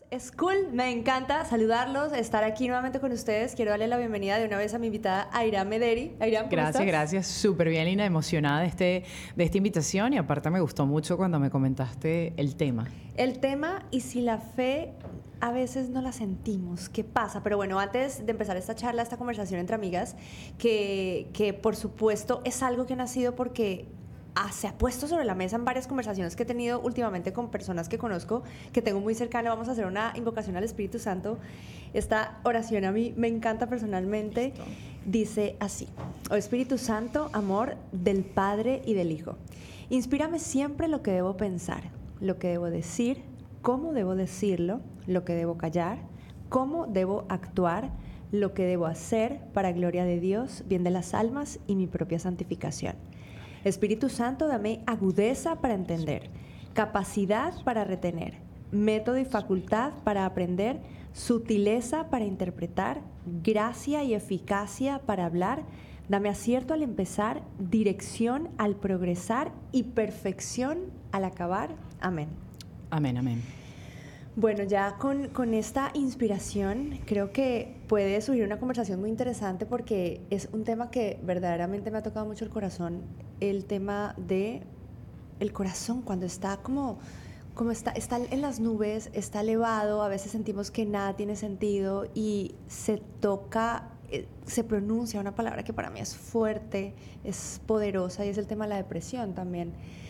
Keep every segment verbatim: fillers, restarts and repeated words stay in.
Es cool, me encanta saludarlos, estar aquí nuevamente con ustedes. Quiero darle la bienvenida de una vez a mi invitada Ayram Mederi. Ayram, ¿cómo Gracias, estás? gracias. Súper bien, Lina, emocionada de, este, de esta invitación y aparte me gustó mucho cuando me comentaste el tema. El tema y si la fe a veces no la sentimos, ¿qué pasa? Pero bueno, antes de empezar esta charla, esta conversación entre amigas, que, que por supuesto es algo que ha nacido porque Ah, se ha puesto sobre la mesa en varias conversaciones que he tenido últimamente con personas que conozco, que tengo muy cercano. Vamos a hacer una invocación al Espíritu Santo. Esta oración a mí me encanta personalmente. Listo. Dice así: Oh Espíritu Santo, amor del Padre y del Hijo, inspírame siempre lo que debo pensar, lo que debo decir, cómo debo decirlo, lo que debo callar, cómo debo actuar, lo que debo hacer para gloria de Dios, bien de las almas y mi propia santificación. Espíritu Santo, dame agudeza para entender, capacidad para retener, método y facultad para aprender, sutileza para interpretar, gracia y eficacia para hablar. Dame acierto al empezar, dirección al progresar y perfección al acabar. Amén. Amén, amén. Bueno, ya con, con esta inspiración creo que puede surgir una conversación muy interesante porque es un tema que verdaderamente me ha tocado mucho el corazón, el tema de el corazón cuando está como, como está, está en las nubes, está elevado, a veces sentimos que nada tiene sentido y se toca, eh, se pronuncia una palabra que para mí es fuerte, es poderosa y es el tema de la depresión también.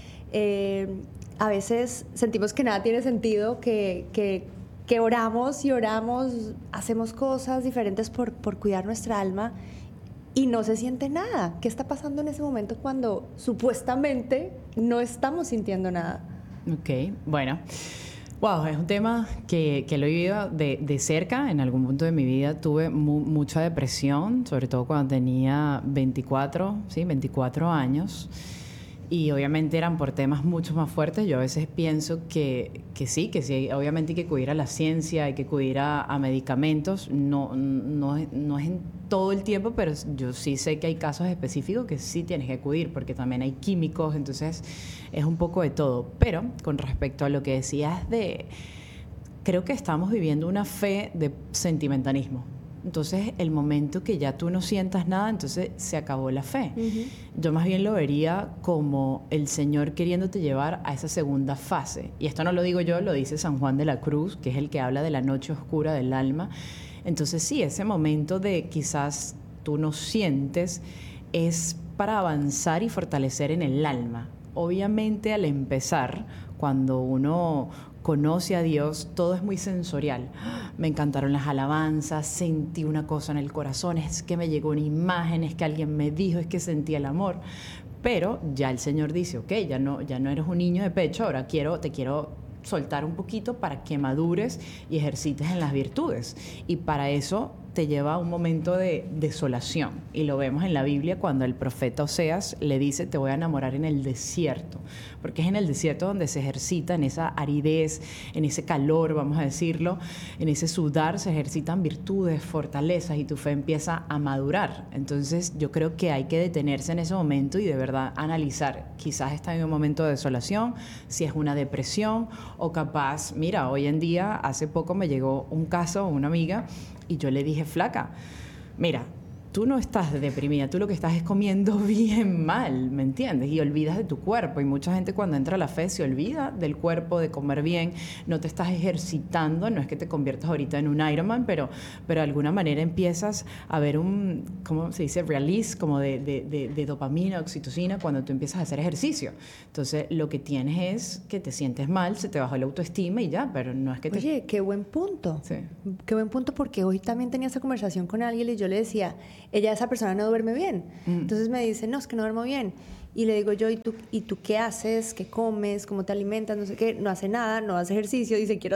Eh, a veces sentimos que nada tiene sentido, que, que, que oramos y oramos, hacemos cosas diferentes por, por cuidar nuestra alma y no se siente nada. ¿Qué está pasando en ese momento cuando supuestamente no estamos sintiendo nada? Ok, bueno. Wow, es un tema que, que lo he vivido de, de cerca. En algún punto de mi vida tuve mu mucha depresión, sobre todo cuando tenía veinticuatro, ¿sí? veinticuatro años. Y obviamente eran por temas mucho más fuertes. Yo a veces pienso que, que sí, que sí, obviamente hay que acudir a la ciencia, hay que acudir a, a medicamentos. No, no, no es en todo el tiempo, pero yo sí sé que hay casos específicos que sí tienes que acudir, porque también hay químicos, entonces es un poco de todo. Pero con respecto a lo que decías de... Creo que estamos viviendo una fe de sentimentalismo. Entonces, el momento que ya tú no sientas nada, entonces se acabó la fe. Uh-huh. Yo más bien lo vería como el Señor queriéndote llevar a esa segunda fase. Y esto no lo digo yo, lo dice San Juan de la Cruz, que es el que habla de la noche oscura del alma. Entonces, sí, ese momento de quizás tú no sientes es para avanzar y fortalecer en el alma. Obviamente, al empezar, cuando uno conoce a Dios, todo es muy sensorial. Me encantaron las alabanzas, sentí una cosa en el corazón, es que me llegó una imagen, es que alguien me dijo, es que sentí el amor. Pero ya el Señor dice, ok, ya no, ya no eres un niño de pecho, ahora quiero, te quiero soltar un poquito para que madures y ejercites en las virtudes. Y para eso te lleva a un momento de desolación. Y lo vemos en la Biblia cuando el profeta Oseas le dice, te voy a enamorar en el desierto. Porque es en el desierto donde se ejercita, en esa aridez, en ese calor, vamos a decirlo, en ese sudar se ejercitan virtudes, fortalezas y tu fe empieza a madurar. Entonces yo creo que hay que detenerse en ese momento y de verdad analizar. Quizás está en un momento de desolación, si es una depresión o capaz, mira, hoy en día, hace poco me llegó un caso, una amiga, y yo le dije, flaca, mira, tú no estás deprimida, tú lo que estás es comiendo bien mal, ¿me entiendes? Y olvidas de tu cuerpo. Y mucha gente cuando entra a la fe se olvida del cuerpo, de comer bien, no te estás ejercitando, no es que te conviertas ahorita en un Ironman, pero, pero de alguna manera empiezas a ver un, ¿cómo se dice? Release, como de, de, de, de dopamina, oxitocina, cuando tú empiezas a hacer ejercicio. Entonces, lo que tienes es que te sientes mal, se te bajó la autoestima y ya, pero no es que te... Oye, qué buen punto. Sí. Qué buen punto, porque hoy también tenía esa conversación con alguien y yo le decía, ella, esa persona no duerme bien. Mm. Entonces me dice, no, es que no duermo bien. Y le digo yo, ¿y tú, ¿y tú qué haces? ¿Qué comes? ¿Cómo te alimentas? No sé qué. No hace nada, no hace ejercicio. Dice, quiero